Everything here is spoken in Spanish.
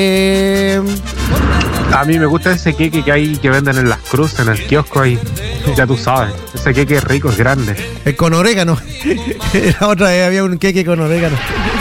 A mí me gusta ese queque que hay que venden en las cruces, en el kiosco ahí. Ya tú sabes, ese queque es rico, es grande. Con orégano. La otra vez había un queque con orégano.